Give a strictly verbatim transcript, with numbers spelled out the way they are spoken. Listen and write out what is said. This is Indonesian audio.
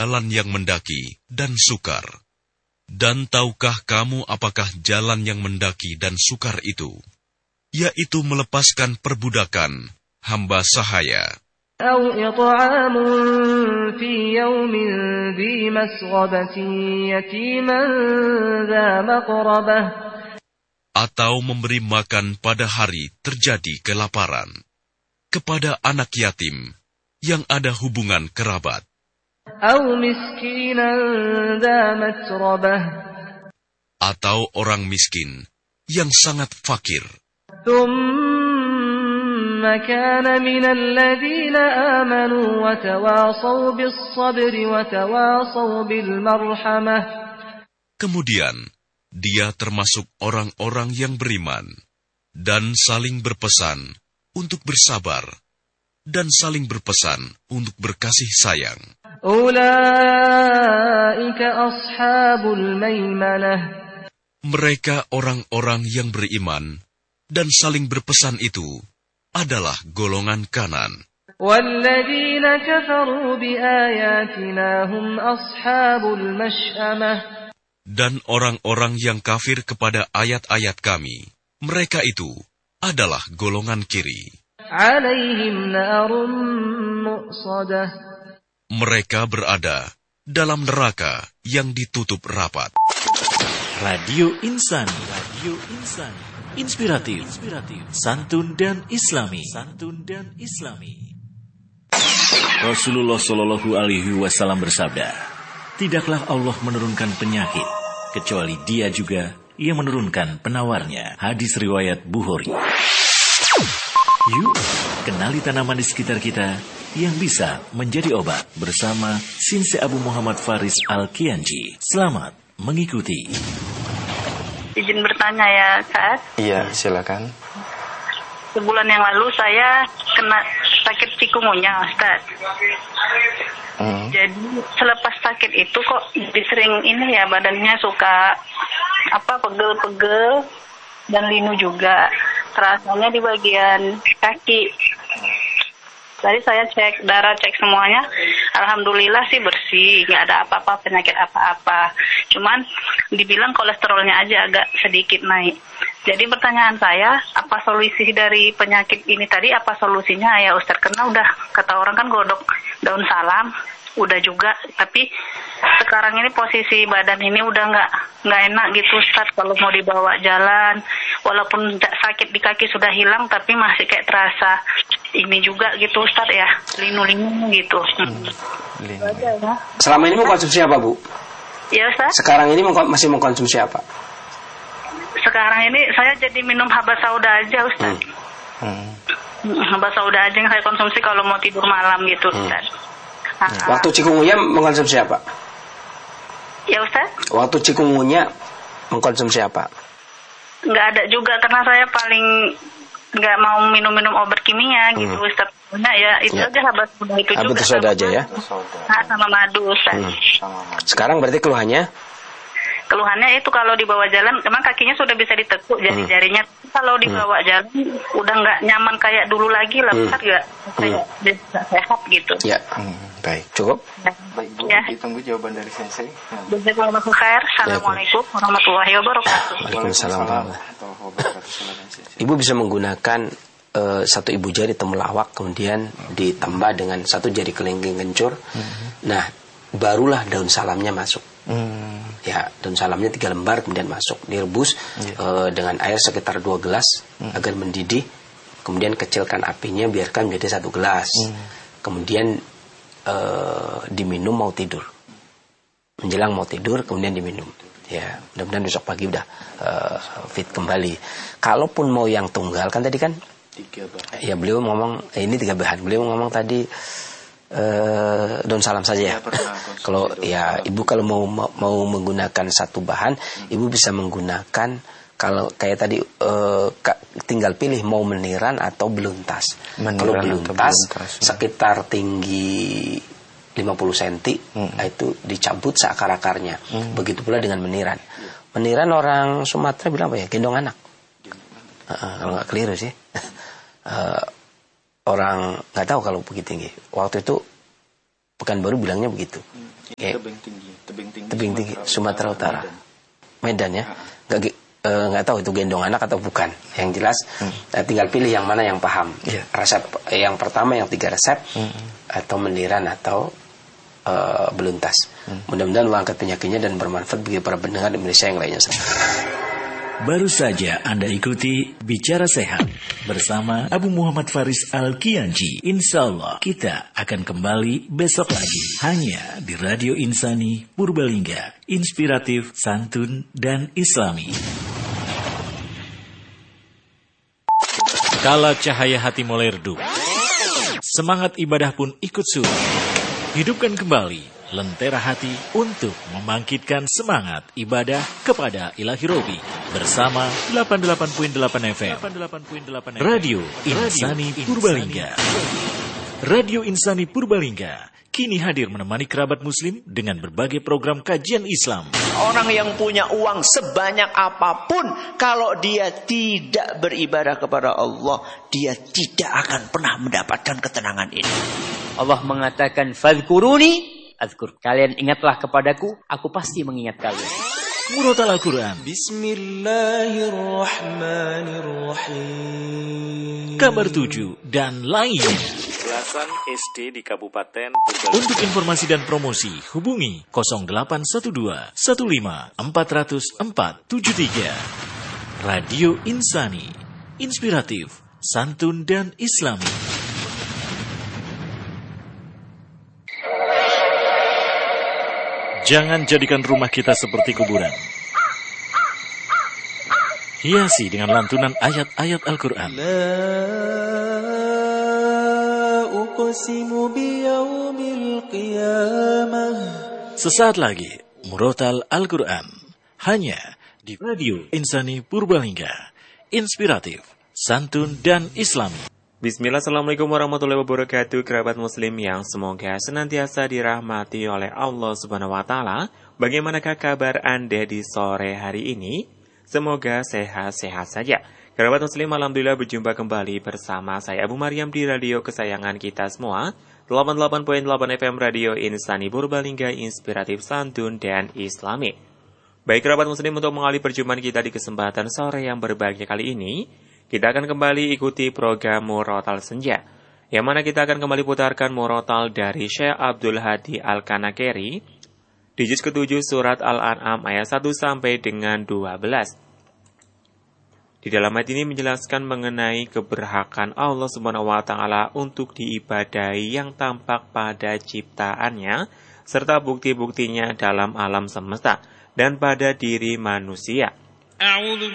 jalan yang mendaki dan sukar. Dan tahukah kamu apakah jalan yang mendaki dan sukar itu? Yaitu melepaskan perbudakan hamba sahaya. أو إطعام في يوم ذي مسغبة يتيما ذا مقربة. Atau memberi makan pada hari terjadi kelaparan kepada anak yatim yang ada hubungan kerabat. أو مسكينا ذا متربة. Atau orang miskin yang sangat fakir. ثم كان من الذين آمنوا وتواصوا بالصبر وتواصوا بالمرحمة. Kemudian dia termasuk orang-orang yang beriman dan saling berpesan untuk bersabar dan saling berpesan untuk berkasih sayang. أولئك أصحاب الميمنة. Mereka orang-orang yang beriman dan saling berpesan itu adalah golongan kanan. وَالَّذِينَ كَفَرُوا بِآيَاتِنَا هُمْ أَصْحَابُ الْمَشْأَمَةِ. Dan orang-orang yang kafir kepada ayat-ayat kami, mereka itu adalah golongan kiri. عَلَيْهِمْ نَارٌ مُؤْصَدَةٌ. Mereka berada dalam neraka yang ditutup rapat. Radio Insan, Radio Insan, inspiratif, inspiratif, santun dan islami, santun dan islami. Rasulullah Shallallahu Alaihi Wasallam bersabda, tidaklah Allah menurunkan penyakit kecuali Dia juga yang menurunkan penawarnya. Hadis riwayat Bukhari. Yuk, kenali tanaman di sekitar kita yang bisa menjadi obat bersama Sinse Abu Muhammad Faris Al-Kianji. Selamat mengikuti. Izin bertanya ya, Ustaz. Iya, silakan. Sebulan yang lalu saya kena sakit cikungunya, Ustaz. Hmm. Jadi selepas sakit itu kok jadi sering ini ya, badannya suka apa pegel-pegel dan linu juga. Terasanya di bagian kaki. Tadi saya cek darah, cek semuanya, alhamdulillah sih bersih, nggak ada apa-apa, penyakit apa-apa. Cuman dibilang kolesterolnya aja agak sedikit naik. Jadi pertanyaan saya, apa solusi dari penyakit ini tadi, apa solusinya ya Ustaz? Karena udah kata orang kan godok daun salam, udah juga, tapi sekarang ini posisi badan ini udah nggak nggak enak gitu Ustaz, kalau mau dibawa jalan, walaupun sakit di kaki sudah hilang, tapi masih kayak terasa ini juga gitu Ustaz ya, linu-linu gitu. Hmm. Linu. Ya. Selama ini mengkonsumsi apa Bu? Ya Ustaz. Sekarang ini masih mengkonsumsi apa? Sekarang ini saya jadi minum habas sauda aja Ustaz. Hmm. Hmm. Habas sauda aja yang saya konsumsi kalau mau tidur malam gitu Ustaz. Hmm. Hmm. Waktu cikungunya mengkonsumsi apa? Ya Ustaz. Waktu cikungunya mengkonsumsi apa? Nggak ada juga, karena saya paling nggak mau minum-minum obat kimia gitu hmm. Ustaz. Nah ya itu ya. Aja habas sauda itu habas juga. Habas sauda aja ya. Nah, sama madu Ustaz. Hmm. Sekarang berarti keluhannya? Keluhannya itu kalau dibawa jalan, memang kakinya sudah bisa ditekuk jari-jarinya. Hmm. Kalau dibawa hmm. jalan udah nggak nyaman kayak dulu lagi lah, Ustaz hmm. nggak kayak bisa sehat gitu. Ya, hmm. baik, cukup. Ya. Baik Bu, ya. ditunggu jawaban dari Sensei. Jazakallahu khair. Assalamualaikum warahmatullahi wabarakatuh. Waalaikumsalam warahmatullahi wabarakatuh. Ibu bisa menggunakan uh, satu ibu jari temulawak, kemudian ditambah dengan satu jari kelingking kencur. Hmm. Nah, barulah daun salamnya masuk. Hmm. Ya, daun salamnya tiga lembar kemudian masuk, direbus yeah. uh, dengan air sekitar dua gelas hmm. agar mendidih. Kemudian kecilkan apinya, biarkan menjadi satu gelas. Hmm. Kemudian uh, diminum mau tidur. Menjelang mau tidur kemudian diminum. Ya, mudah-mudahan besok pagi udah uh, fit kembali. Kalaupun mau yang tunggal kan tadi kan tiga bahan. Ya beliau ngomong eh, ini tiga bahan. Beliau ngomong tadi Uh, daun salam saja ya. Kalau ya ibu kalau mau mau menggunakan satu bahan, hmm. ibu bisa menggunakan kalau kayak tadi uh, tinggal pilih mau meniran atau beluntas. Meniran kalau beluntas, beluntas ya. Sekitar tinggi lima puluh sentimeter hmm. itu dicabut seakar-akarnya. Hmm. Begitu pula dengan meniran. Meniran orang Sumatera bilang apa ya? Gendong anak. Uh, kalau nggak keliru sih. uh, Orang nggak tahu kalau begitu tinggi. Waktu itu Pekanbaru bilangnya begitu. Hmm. Kayak, tebing tinggi, tebing tinggi, tebing tinggi Sumatera Utara. Medan, Medan ya. Nggak uh, nggak tahu itu gendong anak atau bukan. Yang jelas hmm. uh, tinggal pilih yang mana yang paham. Yeah. Resep yang pertama yang tiga resep hmm. atau mendiran atau uh, beluntas. Hmm. Mudah-mudahan Allah angkat penyakitnya dan bermanfaat bagi para pendengar di Indonesia yang lainnya. Baru saja Anda ikuti Bicara Sehat bersama Abu Muhammad Faris Al-Kianji. Insya Allah kita akan kembali besok lagi hanya di Radio Insani Purbalingga. Inspiratif, santun, dan islami. Kala cahaya hati mulai redup, semangat ibadah pun ikut surut. Hidupkan kembali lentera hati untuk membangkitkan semangat ibadah kepada Ilahi Robi bersama delapan puluh delapan koma delapan F M Radio Insani Purbalingga. Radio Insani Purbalingga kini hadir menemani kerabat muslim dengan berbagai program kajian Islam. Orang yang punya uang sebanyak apapun, kalau dia tidak beribadah kepada Allah, dia tidak akan pernah mendapatkan ketenangan ini. Allah mengatakan, "Fadhkuruni azkur." Kalian ingatlah kepadaku, aku pasti mengingat kalian. Murotal Al-Quran. Bismillahirrahmanirrahim. Kabar tujuh dan lainnya. Belasan S D di Kabupaten Purbalingga. Untuk informasi dan promosi, hubungi nol delapan satu dua satu lima empat nol nol empat tujuh tiga. Radio Insani, inspiratif, santun dan islami. Jangan jadikan rumah kita seperti kuburan. Hiasi dengan lantunan ayat-ayat Al-Quran. Sesaat lagi, Murotal Al-Quran. Hanya di Radio Insani Purbalingga. Inspiratif, santun dan islami. Bismillah, assalamualaikum warahmatullahi wabarakatuh, kerabat muslim yang semoga senantiasa dirahmati oleh Allah subhanahu wa ta'ala. Bagaimanakah kabar Anda di sore hari ini? Semoga sehat-sehat saja. Kerabat muslim, alhamdulillah berjumpa kembali bersama saya Abu Maryam di radio kesayangan kita semua, delapan puluh delapan koma delapan F M Radio Insani Purbalingga, inspiratif, santun dan islami. Baik kerabat muslim, untuk mengawali perjumpaan kita di kesempatan sore yang berbahagia kali ini, kita akan kembali ikuti program Murotal Senja, yang mana kita akan kembali putarkan Murotal dari Syekh Abdul Hadi Al-Kanakeri di juz ketujuh surat Al-An'am ayat satu sampai dengan dua belas. Di dalam ayat ini menjelaskan mengenai keberhakan Allah Subhanahu wa taala untuk diibadahi yang tampak pada ciptaannya serta bukti-buktinya dalam alam semesta dan pada diri manusia.